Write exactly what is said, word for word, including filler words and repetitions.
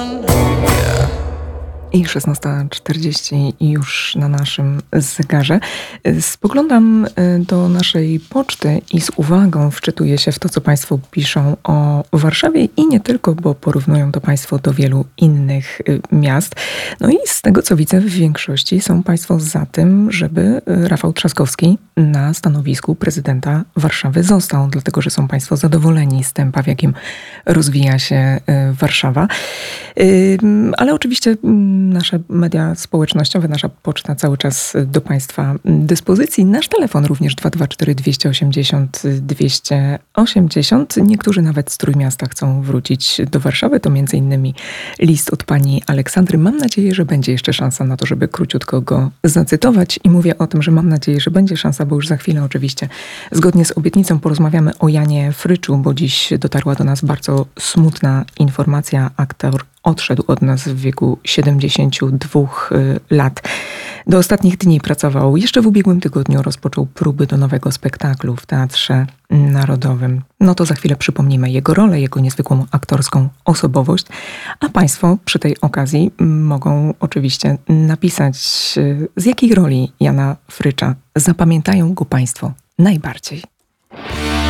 I szesnasta czterdzieści już na naszym zegarze. Spoglądam do naszej poczty i z uwagą wczytuję się w to, co Państwo piszą o Warszawie i nie tylko, bo porównują to Państwo do wielu innych miast. No i z tego, co widzę, w większości są Państwo za tym, żeby Rafał Trzaskowski na stanowisku prezydenta Warszawy został, dlatego że są Państwo zadowoleni z tempa, w jakim rozwija się Warszawa. Ale oczywiście nasze media społecznościowe, nasza poczta cały czas do Państwa dyspozycji. Nasz telefon również dwa dwa cztery dwieście osiemdziesiąt dwieście osiemdziesiąt. Niektórzy nawet z Trójmiasta chcą wrócić do Warszawy. To między innymi list od pani Aleksandry. Mam nadzieję, że będzie jeszcze szansa na to, żeby króciutko go zacytować. I mówię o tym, że mam nadzieję, że będzie szansa, bo już za chwilę oczywiście zgodnie z obietnicą porozmawiamy o Janie Fryczu, bo dziś dotarła do nas bardzo smutna informacja. Aktor odszedł od nas w wieku siedemdziesięciu dwóch lat. Do ostatnich dni pracował. Jeszcze w ubiegłym tygodniu rozpoczął próby do nowego spektaklu w Teatrze Narodowym. No to za chwilę przypomnimy jego rolę, jego niezwykłą aktorską osobowość. A Państwo przy tej okazji mogą oczywiście napisać, z jakiej roli Jana Frycza zapamiętają go Państwo najbardziej.